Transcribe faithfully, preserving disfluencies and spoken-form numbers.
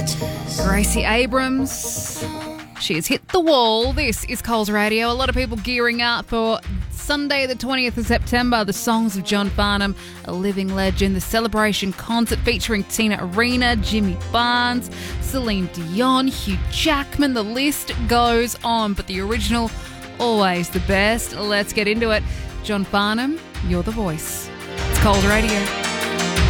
Gracie Abrams. She has hit the wall. This is Coles Radio. A lot of people gearing up for Sunday the twentieth of September. The Songs of John Farnham, a living legend. The celebration concert featuring Tina Arena, Jimmy Barnes, Celine Dion, Hugh Jackman. The list goes on, but the original, always the best. Let's get into it. John Farnham, you're the voice. It's Coles Radio.